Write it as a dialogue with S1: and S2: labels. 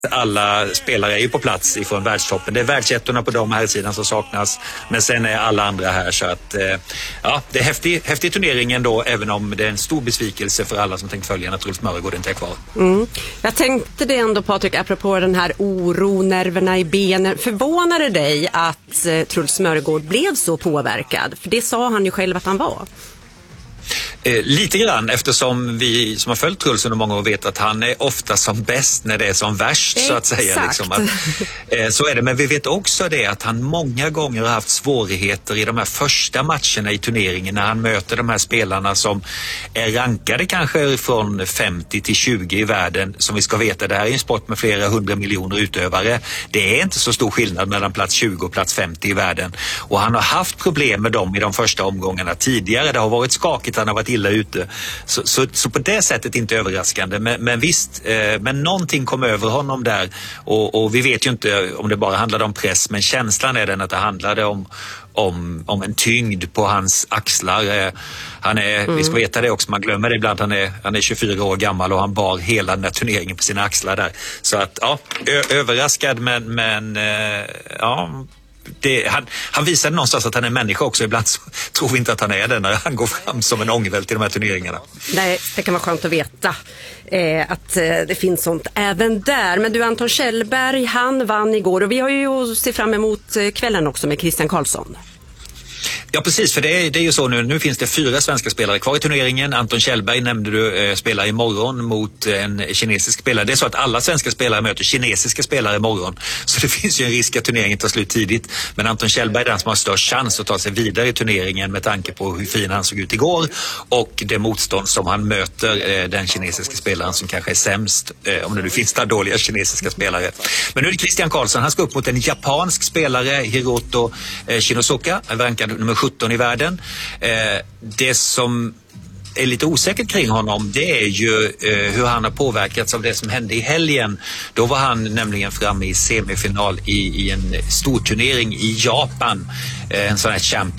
S1: Alla spelare är ju på plats ifrån världstoppen. Det är världsettorna på de här sidan som saknas, men sen är alla andra här, så att ja, det är häftig turnering ändå, även om det är en stor besvikelse för alla som tänkt följa när Truls Mörgård inte är kvar.
S2: Jag tänkte det ändå, Patrik, apropå den här oro, nerverna i benen. Förvånade dig att Truls Mörgård blev så påverkad? För det sa han ju själv att han var.
S1: Lite grann, eftersom vi som har följt Truls under många år vet att han är ofta som bäst när det är som värst. Exakt. Så att säga. Liksom, så är det, men vi vet också det att han många gånger har haft svårigheter i de här första matcherna i turneringen när han möter de här spelarna som är rankade kanske från 50 till 20 i världen. Som vi ska veta, det här är en sport med flera 100 miljoner utövare. Det är inte så stor skillnad mellan plats 20 och plats 50 i världen. Och han har haft problem med dem i de första omgångarna tidigare. Det har varit skakigt, han har varit illa ute. Så på det sättet inte överraskande. Men visst, men någonting kom över honom där. Och vi vet ju inte om det bara handlade om press, men känslan är den att det handlade om en tyngd på hans axlar. Han är, vi ska veta det också, man glömmer det ibland, han är 24 år gammal och han bar hela den här turneringen på sina axlar där. Så att, ja, överraskad, men ja... Han visade någonstans att han är människa också. Ibland så tror vi inte att han är det när han går fram som en ångvält i de här turneringarna.
S2: Nej, det kan vara skönt att veta att det finns sånt även där. Men du, Anton Kjellberg, han vann igår och vi har ju sett fram emot kvällen också med Christian Karlsson.
S1: Ja, precis, för det är ju så nu finns det 4 svenska spelare kvar i turneringen. Anton Kjellberg nämnde du spelar imorgon mot en kinesisk spelare. Det är så att alla svenska spelare möter kinesiska spelare imorgon. Så det finns ju en risk att turneringen tar slut tidigt. Men Anton Kjellberg är den som har störst chans att ta sig vidare i turneringen med tanke på hur fin han såg ut igår och det motstånd som han möter, den kinesiska spelaren som kanske är sämst, om det nu finns där dåliga kinesiska spelare. Men nu är det Christian Karlsson, han ska upp mot en japansk spelare, Hiroto Shinosuka, rankad nummer 17 i världen. Det som är lite osäkert kring honom, det är ju hur han har påverkats av det som hände i helgen. Då var han nämligen framme i semifinal i en stor turnering i Japan, en sån här Champions